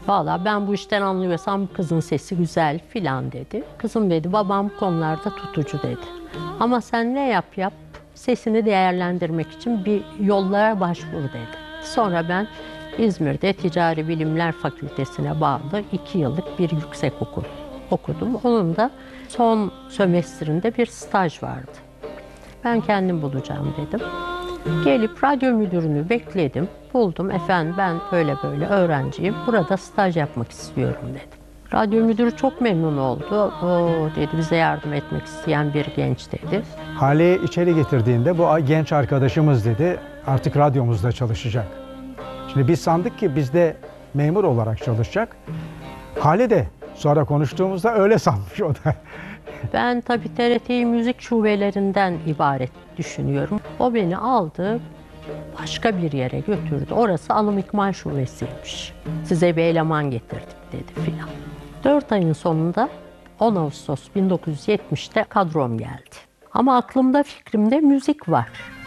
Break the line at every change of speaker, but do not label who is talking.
Valla ben bu işten anlıyorsam kızın sesi güzel filan dedi. Kızım dedi, babam bu konularda tutucu dedi. Ama sen ne yap yap sesini değerlendirmek için bir yollara başvur dedi. Sonra ben İzmir'de Ticari Bilimler Fakültesi'ne bağlı 2 yıllık bir yüksekokul okudum. Onun da son sömestrinde bir staj vardı. Ben kendim bulacağım dedim. Gelip radyo müdürünü bekledim. Buldum, efendim ben böyle böyle öğrenciyim. Burada staj yapmak istiyorum dedim. Radyo müdürü çok memnun oldu. O dedi, bize yardım etmek isteyen bir genç dedi.
Hale'yi içeri getirdiğinde bu genç arkadaşımız dedi artık radyomuzda çalışacak. Şimdi biz sandık ki bizde memur olarak çalışacak. Hale de sonra konuştuğumuzda öyle sanmış o da.
Ben tabii TRT'yi müzik şubelerinden ibaret düşünüyorum. O beni aldı, başka bir yere götürdü. Orası alım ikmal şubesiymiş. Size bir eleman getirdik dedi filan. 4 ayın sonunda 10 Ağustos 1970'te kadrom geldi. Ama aklımda, fikrimde müzik var.